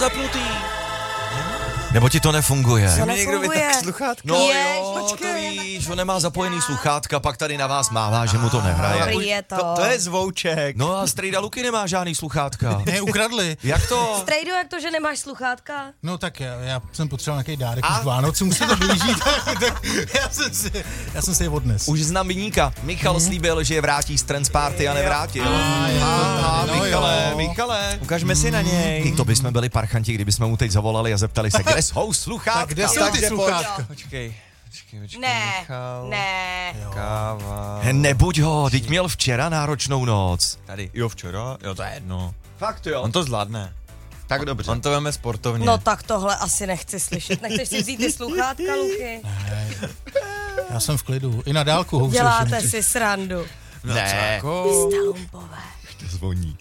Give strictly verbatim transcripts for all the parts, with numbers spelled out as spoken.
zapnutý. Nebo ti to nefunguje? Co nefunguje? No je, jo, počkej. To víš, on nemá zapojený sluchátka, pak tady na vás mává, že mu to nehraje. Je to. To, to je zvouček. No a strejda Luky nemá žádný sluchátka. Ne, ukradli. Jak to? Strejdo, jak to, že nemáš sluchátka? No tak já, já jsem potřeboval nějaký dárek už Vánoce, musím to využít. já, jsem si, já jsem si je odnes. Už znám viníka. Michal hmm. slíbil, že je vrátí z Trans Party a nevrátil. A, no Michale, Michale. Ukažme si na něj. Ty to bychom byli parchanti, kdybychom mu teď zavolali a zeptali se, kde jsou sluchátka. Tak kde jsou ty sluchátka? Počkej, počkej, počkej. Ne, Michal, ne. Káva. He, nebuď ho, teď měl včera náročnou noc. Tady, jo včera, jo to je jedno. Fakt jo. On to zvládne. Tak dobře. On to veme sportovně. No tak tohle asi nechci slyšet. Nechceš si vzít ty sluchátka, Luky? Ne, já jsem v klidu. I na dálku ho Děláte slyším. si srandu. No, ne. jako... Vy jste lumpové. To zvoní.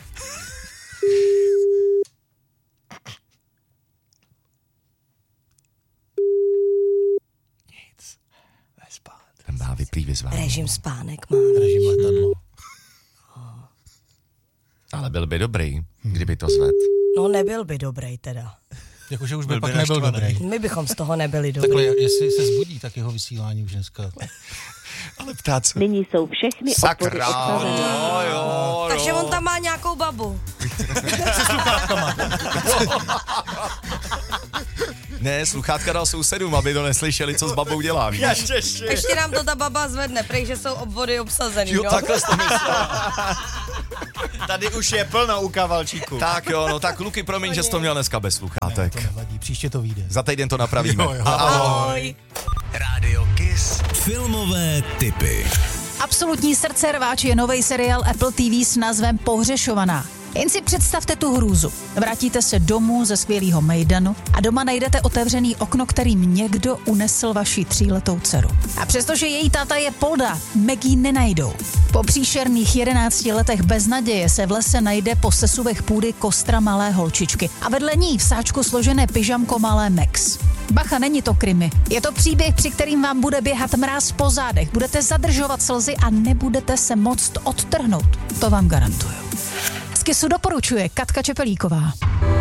Nic. Nespát. Ten má vyplý vyzvání. Režim spánek má. Režim letadlo. Ale byl by dobrý, kdyby to zved. No nebyl by dobrý teda. Jakože už by Byl pak by nebyl naštvaný. dobrý. My bychom z toho nebyli dobrý. Takhle, jestli se zbudí, tak jeho vysílání už dneska. Ale ptát se. Nyní jsou všechny Sakra, obvody obsazené. jo, jo, Takže on tam má nějakou babu. Ne, sluchátka dal sousedům, aby to neslyšeli, co s babou dělá, víš? Ještě nám to ta baba zvedne, prej, že jsou obvody obsazený, Jo, jo? takhle jsi to myslel. Tady už je plno u kavalčíku. Tak jo, no tak Luky, promiň, že jsi to měl dneska bez sluchátek. To nevadí, příště to vyjde. Za týden to napravíme. Jo, jo. Ahoj. Rádio Kiss. Filmové tipy. Absolutní srdce rváč je nový seriál Apple T V s názvem Pohřešovaná. Jen si představte tu hrůzu. Vrátíte se domů ze skvělého mejdanu a doma najdete otevřený okno, kterým někdo unesl vaši tříletou dceru. A přestože její táta je polda, Maggie nenajdou. Po příšerných jedenácti letech beznaděje se v lese najde po sesuvech půdy kostra malé holčičky a vedle ní v sáčku složené pyžamko malé Max. Bacha, není to krimi. Je to příběh, při kterým vám bude běhat mráz po zádech, budete zadržovat slzy a nebudete se moct odtrhnout. To vám garantuju. Z Kissu doporučuje Katka Čepelíková.